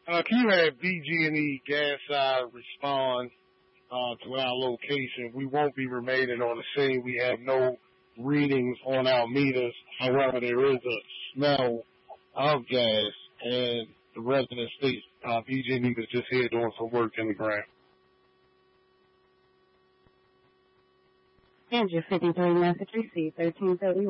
Can you have BG&E gas side respond to our location? We won't be remaining on the scene. We have no readings on our meters. However, there is a smell of gas, and the resident states BG&E was just here doing some work in the ground. And your 53 message received, 1331.